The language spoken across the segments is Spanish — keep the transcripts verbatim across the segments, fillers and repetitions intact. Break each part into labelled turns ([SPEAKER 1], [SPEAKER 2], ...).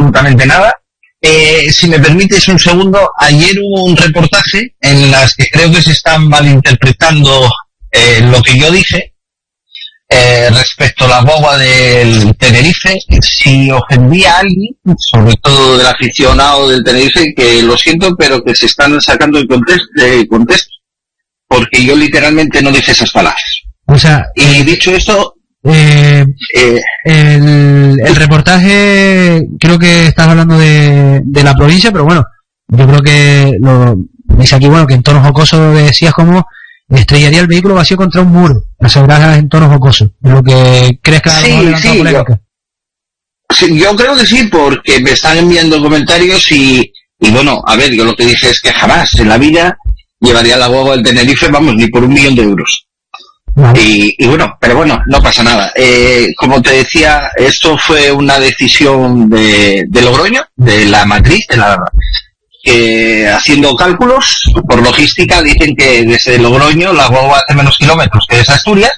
[SPEAKER 1] absolutamente nada. Eh, si me permites un segundo, ayer hubo un reportaje en las que creo que se están malinterpretando eh, lo que yo dije eh, respecto a la guagua del Tenerife. Si ofendí a alguien, sobre todo del aficionado del Tenerife, que lo siento, pero que se están sacando de contexto, de contexto, porque yo literalmente no dije esas palabras.
[SPEAKER 2] O sea,
[SPEAKER 1] y dicho esto,
[SPEAKER 2] eh, eh, el, el reportaje, creo que estás hablando de, de la provincia, pero bueno, yo creo que lo dice aquí, bueno, que en tono jocoso decías como estrellaría el vehículo vacío contra un muro, asegurarás en tono jocoso, lo que crees que
[SPEAKER 1] sí, sí, yo, sí, yo creo que sí, porque me están enviando comentarios y, y bueno, a ver, yo lo que dije es que jamás en la vida llevaría la guagua del Tenerife, vamos, ni por un millón de euros. Vale. Y, y bueno, pero bueno, no pasa nada. Eh, como te decía, esto fue una decisión de, de Logroño, de la matriz, de la, que haciendo cálculos por logística dicen que desde Logroño la guagua hace menos kilómetros que desde Asturias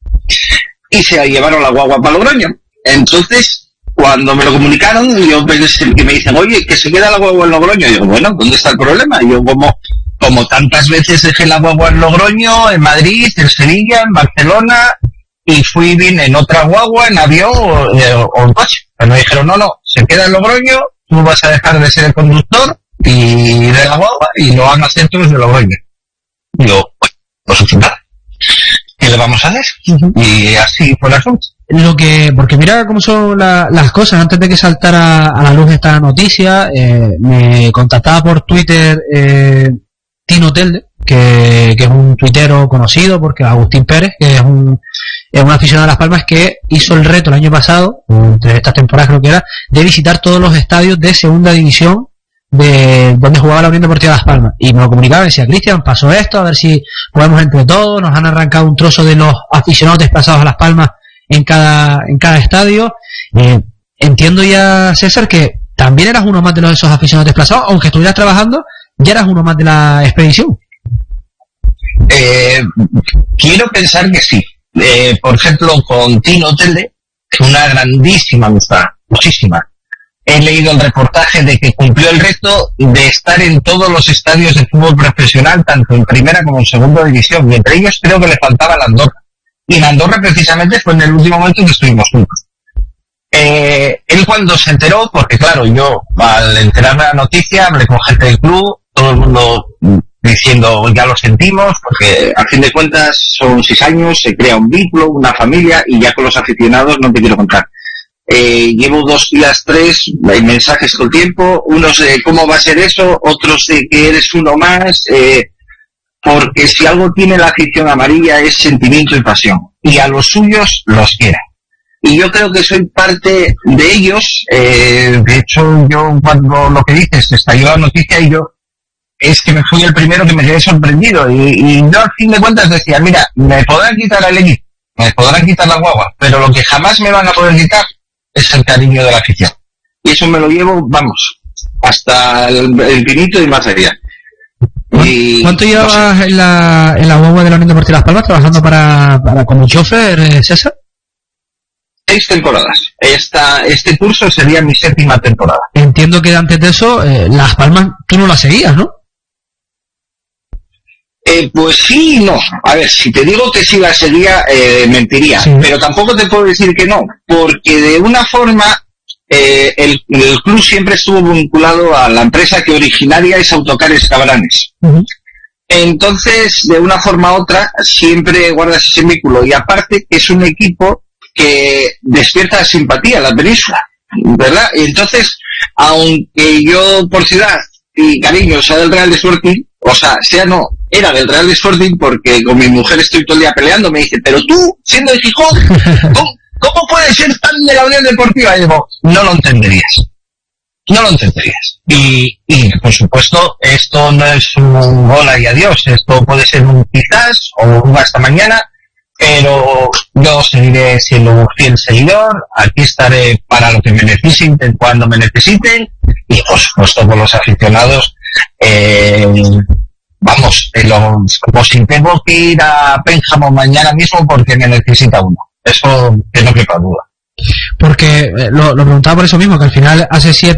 [SPEAKER 1] y se llevaron la guagua para Logroño. Entonces, cuando me lo comunicaron, yo pensé que me dicen, oye, que se queda la guagua en Logroño. Y digo, bueno, ¿dónde está el problema? Y yo como... Como tantas veces dejé la guagua en Logroño, en Madrid, en Sevilla, en Barcelona, y fui bien en otra guagua, en avión o, o en coche. Pero me dijeron, no, no, se queda en Logroño, tú vas a dejar de ser el conductor y de la guagua y lo van a hacer todos de Logroño. Y yo, pues nada, ¿qué le vamos a hacer? Uh-huh. Y así fue el asunto.
[SPEAKER 2] Lo que, porque mira cómo son la, las cosas, antes de que saltara a la luz esta noticia, eh, me contactaba por Twitter, eh, Tino Telde, que, que es un tuitero conocido, porque Agustín Pérez, que es un, es un aficionado a Las Palmas, que hizo el reto el año pasado, entre estas temporadas creo que era, de visitar todos los estadios de segunda división de donde jugaba la Unión Deportiva Las Palmas. Y me lo comunicaba, decía, Cristian, pasó esto, a ver si podemos entre todos, nos han arrancado un trozo de los aficionados desplazados a Las Palmas en cada, en cada estadio. Eh, entiendo ya, César, que también eras uno más de los, esos aficionados desplazados, aunque estuvieras trabajando, ya eras uno más de la expedición.
[SPEAKER 1] Eh, quiero pensar que sí. Eh, por ejemplo, con Tino Telde, una grandísima amistad, muchísima. He leído el reportaje de que cumplió el reto de estar en todos los estadios de fútbol profesional, tanto en primera como en segunda división, y entre ellos creo que le faltaba la Andorra. Y en Andorra precisamente fue en el último momento que estuvimos juntos. Eh, él cuando se enteró, porque claro, yo al enterarme de la noticia hablé con gente del club, todo el mundo diciendo ya lo sentimos, porque a fin de cuentas son seis años, se crea un vínculo, una familia, y ya con los aficionados no te quiero contar. Eh, llevo dos días, tres, hay mensajes todo el tiempo, unos de cómo va a ser eso, otros de que eres uno más, eh, porque si algo tiene la afición amarilla es sentimiento y pasión, y a los suyos los quiere. Y yo creo que soy parte de ellos. Eh, de hecho, yo cuando lo que dices, estalló la noticia y yo, es que me fui el primero que me quedé sorprendido. Y, y yo al fin de cuentas decía, mira, me podrán quitar el equipo, me podrán quitar la guagua, pero lo que jamás me van a poder quitar es el cariño de la afición. Y eso me lo llevo, vamos, hasta el infinito y más allá. Y,
[SPEAKER 2] ¿cuánto llevabas no sé, en la en la guagua de la Unión Deportiva Las Palmas trabajando para, para como chofer, César?
[SPEAKER 1] Seis temporadas. Esta, este curso sería mi séptima temporada.
[SPEAKER 2] Entiendo que antes de eso, eh, Las Palmas, tú no las seguías, ¿no?
[SPEAKER 1] Eh, pues sí y no. A ver, si te digo que sí las seguía, eh, mentiría. Sí. Pero tampoco te puedo decir que no. Porque de una forma, eh, el, el club siempre estuvo vinculado a la empresa que originaria es Autocares Cabranes. Uh-huh. Entonces, de una forma u otra, siempre guardas ese vínculo. Y aparte, es un equipo que despierta simpatía en la península, ¿verdad? Y entonces, aunque yo por ciudad y cariño sea del Real Sporting, o sea, sea no, era del Real Sporting porque con mi mujer estoy todo el día peleando, me dice, pero tú, siendo de Gijón, ¿cómo, cómo puedes ser tan de la Unión Deportiva? Y digo, no lo entenderías, no lo entenderías. Y, y por supuesto, esto no es un hola y adiós, esto puede ser un quizás o un hasta mañana, pero yo seguiré siendo un fiel seguidor, aquí estaré para lo que me necesiten, cuando me necesiten, y por supuesto con los aficionados, eh, vamos, eh, los, como si tengo que ir a Pénjamo mañana mismo porque me necesita uno, eso que no quepa duda.
[SPEAKER 2] Porque eh, lo, lo preguntaba por eso mismo, que al final hace siete